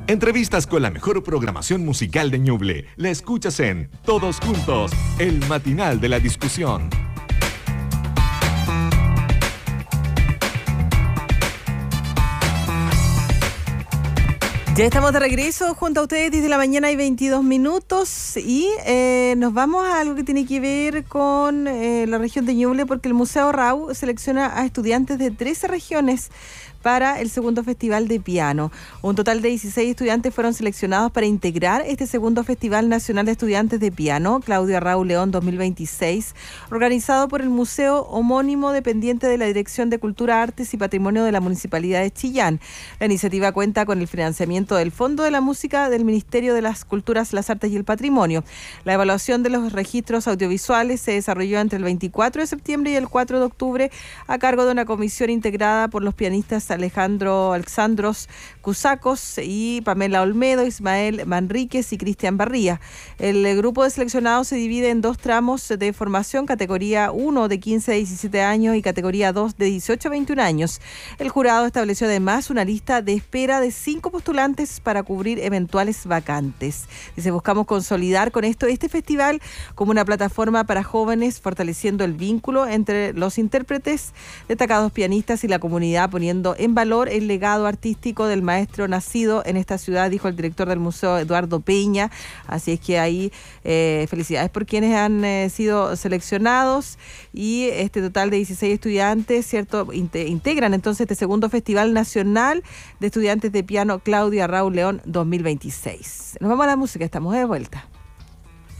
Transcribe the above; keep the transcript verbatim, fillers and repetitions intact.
Entrevistas con la mejor programación musical de Ñuble. La escuchas en Todos Juntos, el matinal de la discusión. Ya estamos de regreso junto a ustedes desde la mañana y veintidós minutos y eh, nos vamos a algo que tiene que ver con eh, la región de Ñuble, porque el Museo Rau selecciona a estudiantes de trece regiones para el segundo Festival de Piano. Un total de dieciséis estudiantes fueron seleccionados para integrar este segundo Festival Nacional de Estudiantes de Piano, Claudio Arrau León dos mil veintiséis, organizado por el Museo homónimo dependiente de la Dirección de Cultura, Artes y Patrimonio de la Municipalidad de Chillán. La iniciativa cuenta con el financiamiento del Fondo de la Música del Ministerio de las Culturas, las Artes y el Patrimonio. La evaluación de los registros audiovisuales se desarrolló entre el veinticuatro de septiembre y el cuatro de octubre a cargo de una comisión integrada por los pianistas Alejandro Alexandros Cusacos y Pamela Olmedo, Ismael Manríquez y Cristian Barría. El grupo de seleccionados se divide en dos tramos de formación, categoría uno de quince a diecisiete años y categoría dos de dieciocho a veintiún años. El jurado estableció además una lista de espera de cinco postulantes para cubrir eventuales vacantes. Dice, buscamos consolidar con esto este festival como una plataforma para jóvenes, fortaleciendo el vínculo entre los intérpretes, destacados pianistas y la comunidad, poniendo en valor el legado artístico del maestro nacido en esta ciudad, dijo el director del museo, Eduardo Peña. Así es que ahí eh, felicidades por quienes han eh, sido seleccionados, y este total de dieciséis estudiantes, cierto, inte- integran entonces este segundo Festival Nacional de Estudiantes de Piano Claudio Arrau León dos mil veintiséis. Nos vamos a la música, estamos de vuelta.